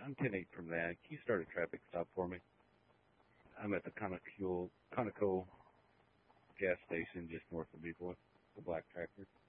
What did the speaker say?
I'm 10-8 from that. Can you start a traffic stop for me? I'm at the Conoco gas station just north of me, boy. The black tractor.